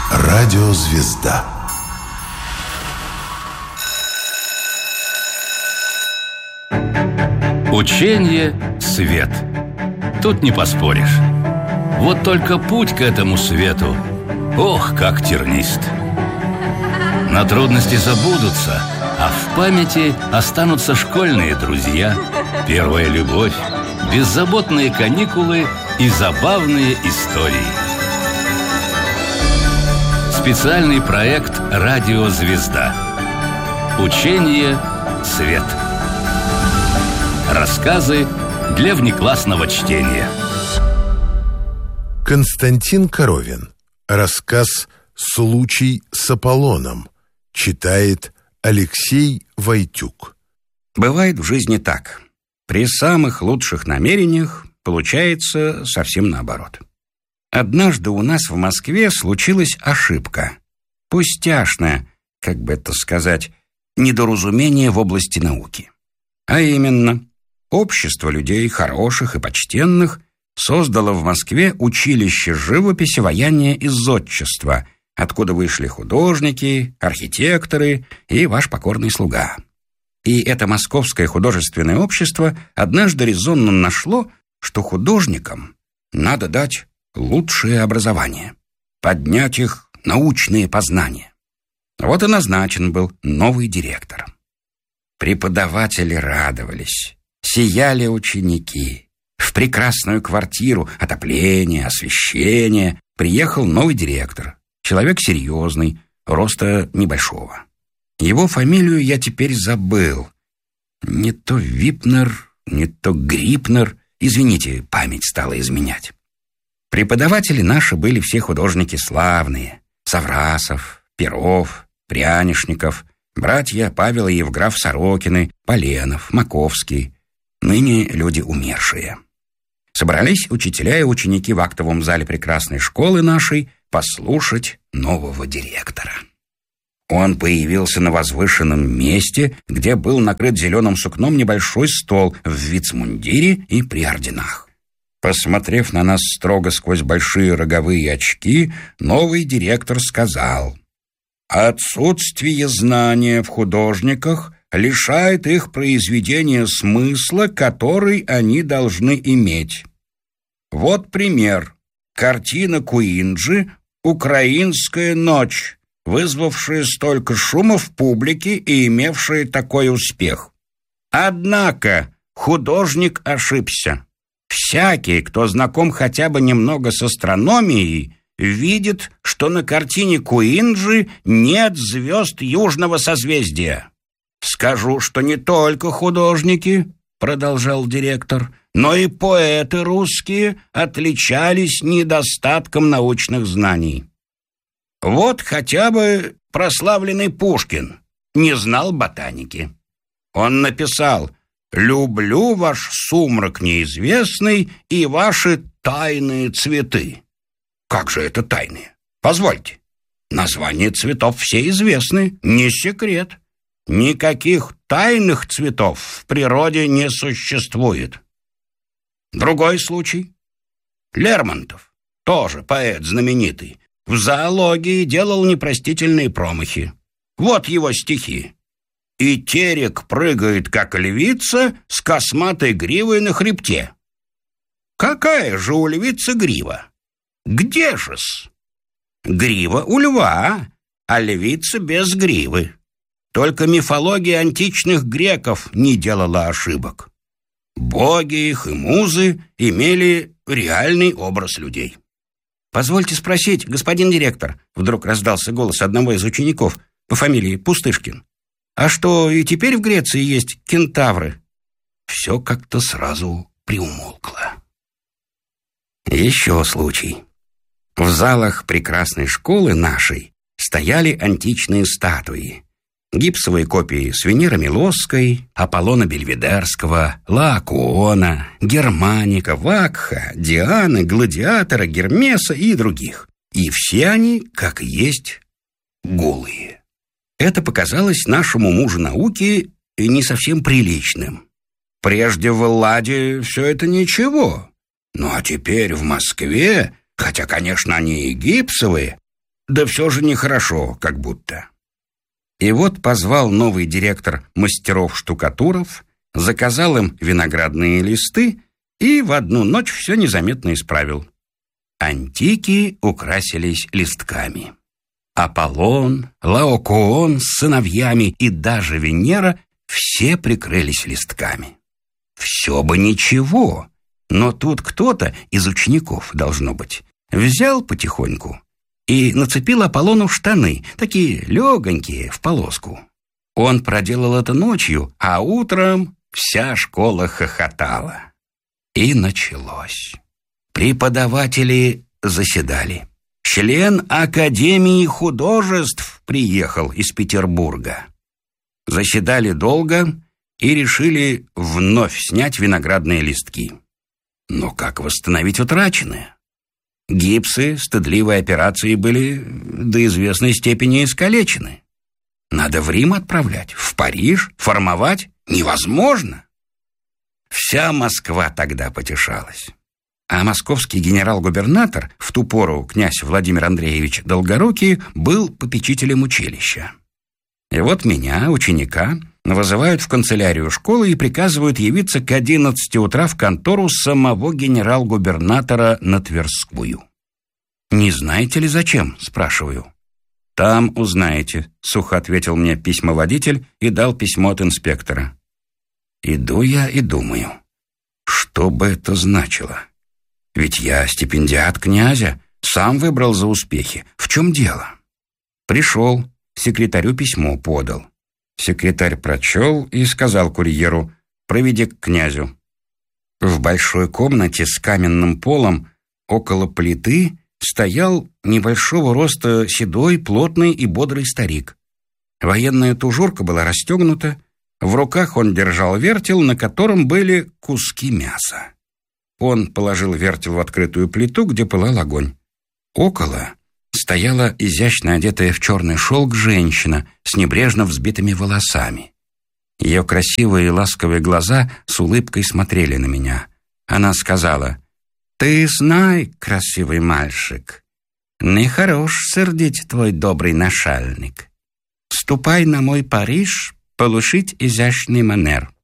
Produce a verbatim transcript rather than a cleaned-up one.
Радиозвезда. Учение – свет. Тут не поспоришь. Вот только путь к этому свету, ох, как тернист. На трудности забудутся, а в памяти останутся школьные друзья, первая любовь, беззаботные каникулы и забавные истории. Специальный проект «Радиозвезда». Учение «Свет». Рассказы для внеклассного чтения. Константин Коровин. Рассказ «Случай с Аполлоном». Читает Алексей Войтюк. Бывает в жизни так. При самых лучших намерениях получается совсем наоборот. Однажды у нас в Москве случилась ошибка. Пустяшная, как бы это сказать, недоразумение в области науки. А именно, общество людей хороших и почтенных создало в Москве училище живописи, ваяния и зодчества, откуда вышли художники, архитекторы и ваш покорный слуга. И это Московское художественное общество однажды резонно нашло, что художникам надо дать лучшее образование, поднять их научные познания. Вот и назначен был новый директор. Преподаватели радовались, сияли ученики. В прекрасную квартиру, отопление, освещение приехал новый директор, человек серьезный, роста небольшого. Его фамилию я теперь забыл. Не то Випнер, не то Грипнер. Извините, память стала изменять. Преподаватели наши были все художники славные. Саврасов, Перов, Прянишников, братья Павел и Евграф Сорокины, Поленов, Маковский. Ныне люди умершие. Собрались учителя и ученики в актовом зале прекрасной школы нашей послушать нового директора. Он появился на возвышенном месте, где был накрыт зеленым сукном небольшой стол в вицмундире и при орденах. Посмотрев на нас строго сквозь большие роговые очки, новый директор сказал: «Отсутствие знания в художниках лишает их произведения смысла, который они должны иметь. Вот пример. Картина Куинджи «Украинская ночь», вызвавшая столько шума в публике и имевшая такой успех. Однако художник ошибся. Всякий, кто знаком хотя бы немного с астрономией, видит, что на картине Куинджи нет звезд южного созвездия. Скажу, что не только художники, продолжал директор, но и поэты русские отличались недостатком научных знаний. Вот хотя бы прославленный Пушкин не знал ботаники. Он написал: «Люблю ваш сумрак неизвестный и ваши тайные цветы». Как же это тайные? Позвольте. Названия цветов все известны, не секрет. Никаких тайных цветов в природе не существует. Другой случай. Лермонтов, тоже поэт знаменитый, в зоологии делал непростительные промахи. Вот его стихи. «И терек прыгает, как львица, с косматой гривой на хребте». Какая же у львицы грива? Где же-с? Грива у льва, а львица без гривы. Только мифология античных греков не делала ошибок. Боги их и музы имели реальный образ людей. «Позвольте спросить, господин директор», — вдруг раздался голос одного из учеников по фамилии Пустышкин, «а что, и теперь в Греции есть кентавры?» Все как-то сразу приумолкло. Еще случай. В залах прекрасной школы нашей стояли античные статуи. Гипсовые копии с Венеры Милосской, Аполлона Бельведерского, Лаокоона, Германика, Вакха, Дианы, Гладиатора, Гермеса и других. И все они, как и есть, голые. Это показалось нашему мужу науки не совсем приличным. Прежде в Элладе все это ничего. Ну а теперь в Москве, хотя, конечно, они и гипсовые, да все же нехорошо, как будто. И вот позвал новый директор мастеров-штукатуров, заказал им виноградные листы и в одну ночь все незаметно исправил. Антики украсились листками. Аполлон, Лаокоон с сыновьями и даже Венера все прикрылись листками. Все бы ничего, но тут кто-то из учеников, должно быть, взял потихоньку и нацепил Аполлону штаны, такие легонькие, в полоску. Он проделал это ночью, а утром вся школа хохотала. И началось. Преподаватели заседали. Член Академии художеств приехал из Петербурга. Заседали долго и решили вновь снять виноградные листки. Но как восстановить утраченное? Гипсы стыдливой операции были до известной степени искалечены. Надо в Рим отправлять, в Париж, формовать невозможно. Вся Москва тогда потешалась. А московский генерал-губернатор, в ту пору князь Владимир Андреевич Долгорукий, был попечителем училища. И вот меня, ученика, вызывают в канцелярию школы и приказывают явиться к одиннадцати утра в контору самого генерал-губернатора на Тверскую. «Не знаете ли зачем?» – спрашиваю. «Там узнаете», – сухо ответил мне письмоводитель и дал письмо от инспектора. Иду я и думаю, что бы это значило? Ведь я стипендиат князя, сам выбрал за успехи. В чем дело? Пришел, секретарю письмо подал. Секретарь прочел и сказал курьеру: «Проведи к князю». В большой комнате с каменным полом около плиты стоял небольшого роста седой, плотный и бодрый старик. Военная тужурка была расстегнута, в руках он держал вертел, на котором были куски мяса. Он положил вертел в открытую плиту, где пылал огонь. Около стояла изящно одетая в черный шелк женщина с небрежно взбитыми волосами. Ее красивые и ласковые глаза с улыбкой смотрели на меня. Она сказала: «Ты знай, красивый мальчик, нехорош сердить твой добрый начальник. Ступай на мой Париж получить изящный манер.